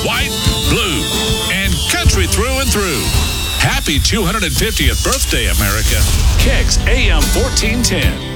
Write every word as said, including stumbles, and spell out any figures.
white, blue, and country through and through. Happy two hundred fiftieth birthday, America. Kicks A M fourteen ten.